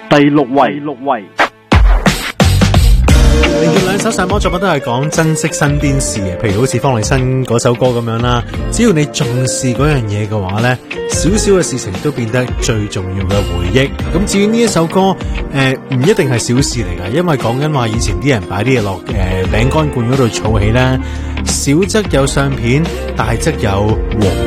第六位。 連續兩首上榜作品都係講珍惜身邊事嘅，譬如好似方力申嗰首歌咁樣啦。只要你重視嗰樣嘢嘅話呢，少少嘅事情都變得最重要嘅回憶。咁至於呢一首歌，唔一定係小事嚟㗎，因為講緊話以前啲人擺啲嘢落餅乾罐嗰度儲起啦，小則有相片，大則有黃